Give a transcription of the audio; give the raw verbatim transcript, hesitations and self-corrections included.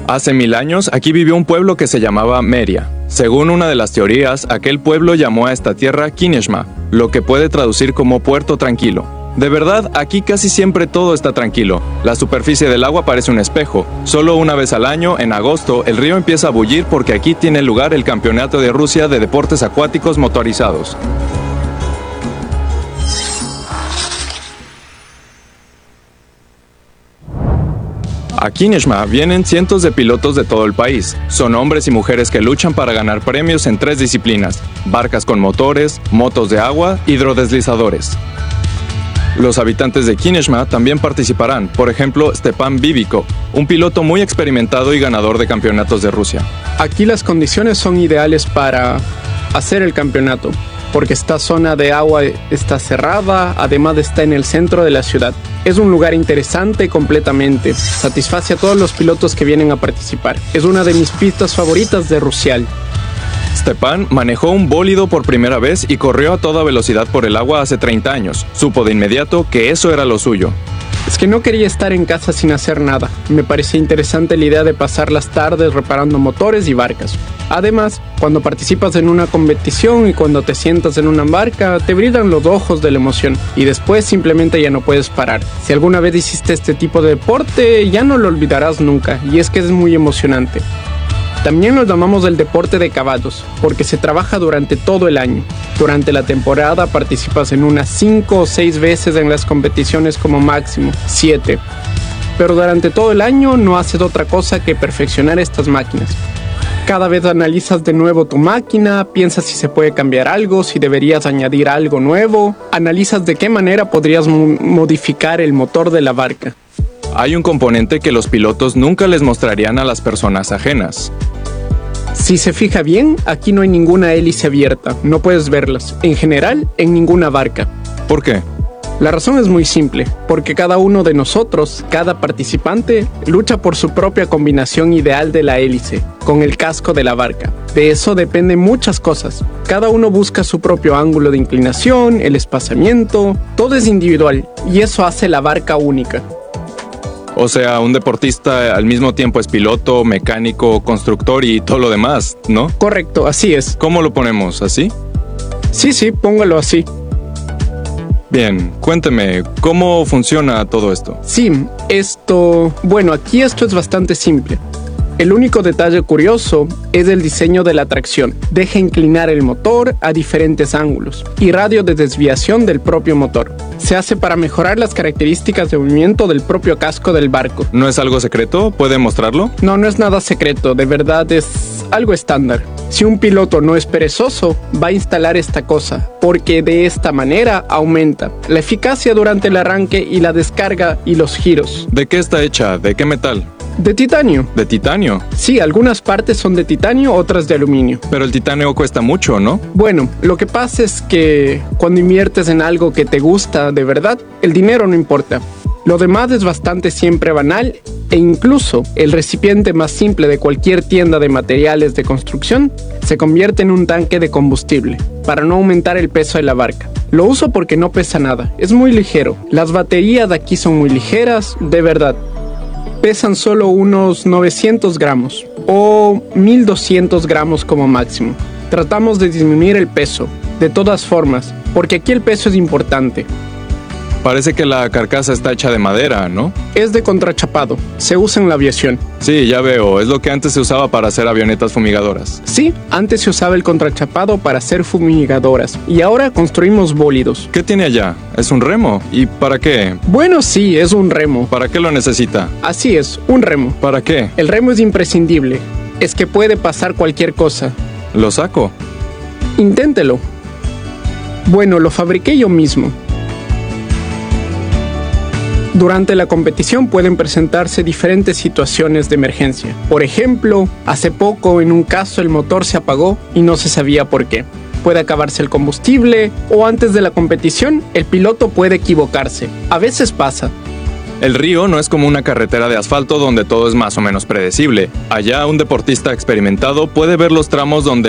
Hace mil años, aquí vivió un pueblo que se llamaba Meria. Según una de las teorías, aquel pueblo llamó a esta tierra Kineshma, lo que puede traducir como puerto tranquilo. De verdad, aquí casi siempre todo está tranquilo. La superficie del agua parece un espejo. Solo una vez al año, en agosto, el río empieza a bullir porque aquí tiene lugar el Campeonato de Rusia de Deportes Acuáticos Motorizados. A Kineshma vienen cientos de pilotos de todo el país. Son hombres y mujeres que luchan para ganar premios en tres disciplinas: barcas con motores, motos de agua, hidrodeslizadores. Los habitantes de Kineshma también participarán, por ejemplo, Stepan Bibiko, un piloto muy experimentado y ganador de campeonatos de Rusia. Aquí las condiciones son ideales para hacer el campeonato, porque esta zona de agua está cerrada, además está en el centro de la ciudad. Es un lugar interesante completamente, satisface a todos los pilotos que vienen a participar. Es una de mis pistas favoritas de Rusial. Stepan manejó un bólido por primera vez y corrió a toda velocidad por el agua hace treinta años. Supo de inmediato que eso era lo suyo. Es que no quería estar en casa sin hacer nada. Me parecía interesante la idea de pasar las tardes reparando motores y barcas. Además, cuando participas en una competición y cuando te sientas en una barca, te brillan los ojos de la emoción y después simplemente ya no puedes parar. Si alguna vez hiciste este tipo de deporte, ya no lo olvidarás nunca, y es que es muy emocionante. También lo llamamos el deporte de caballos, porque se trabaja durante todo el año. Durante la temporada participas en unas cinco o seis veces en las competiciones como máximo, siete. Pero durante todo el año no haces otra cosa que perfeccionar estas máquinas. Cada vez analizas de nuevo tu máquina, piensas si se puede cambiar algo, si deberías añadir algo nuevo, analizas de qué manera podrías mo- modificar el motor de la barca. Hay un componente que los pilotos nunca les mostrarían a las personas ajenas. Si se fija bien, aquí no hay ninguna hélice abierta, no puedes verlas, en general, en ninguna barca. ¿Por qué? La razón es muy simple, porque cada uno de nosotros, cada participante, lucha por su propia combinación ideal de la hélice, con el casco de la barca. De eso dependen muchas cosas. Cada uno busca su propio ángulo de inclinación, el espaciamiento, todo es individual, y eso hace la barca única. O sea, un deportista al mismo tiempo es piloto, mecánico, constructor y todo lo demás, ¿no? Correcto, así es. ¿Cómo lo ponemos? ¿Así? Sí, sí, póngalo así. Bien, cuénteme, ¿cómo funciona todo esto? Sí, esto... Bueno, aquí esto es bastante simple. El único detalle curioso es el diseño de la tracción. Deja inclinar el motor a diferentes ángulos y radio de desviación del propio motor. Se hace para mejorar las características de movimiento del propio casco del barco. ¿No es algo secreto? ¿Puede mostrarlo? No, no es nada secreto, de verdad es algo estándar. Si un piloto no es perezoso, va a instalar esta cosa, porque de esta manera aumenta la eficacia durante el arranque y la descarga y los giros. ¿De qué está hecha? ¿De qué metal? De titanio. ¿De titanio? Sí, algunas partes son de titanio, otras de aluminio. Pero el titanio cuesta mucho, ¿no? Bueno, lo que pasa es que cuando inviertes en algo que te gusta de verdad, el dinero no importa. Lo demás es bastante siempre banal e incluso el recipiente más simple de cualquier tienda de materiales de construcción se convierte en un tanque de combustible para no aumentar el peso de la barca. Lo uso porque no pesa nada, es muy ligero. Las baterías de aquí son muy ligeras, de verdad. Pesan solo unos novecientos gramos o mil doscientos gramos como máximo. Tratamos de disminuir el peso, de todas formas, porque aquí el peso es importante. Parece que la carcasa está hecha de madera, ¿no? Es de contrachapado, se usa en la aviación. Sí, ya veo, es lo que antes se usaba para hacer avionetas fumigadoras. Sí, antes se usaba el contrachapado para hacer fumigadoras y ahora construimos bólidos. ¿Qué tiene allá? ¿Es un remo? ¿Y para qué? Bueno, sí, es un remo. ¿Para qué lo necesita? Así es, un remo. ¿Para qué? El remo es imprescindible, es que puede pasar cualquier cosa. ¿Lo saco? Inténtelo. Bueno, lo fabriqué yo mismo. Durante la competición pueden presentarse diferentes situaciones de emergencia. Por ejemplo, hace poco en un caso el motor se apagó y no se sabía por qué. Puede acabarse el combustible o antes de la competición el piloto puede equivocarse. A veces pasa. El río no es como una carretera de asfalto donde todo es más o menos predecible. Allá un deportista experimentado puede ver los tramos donde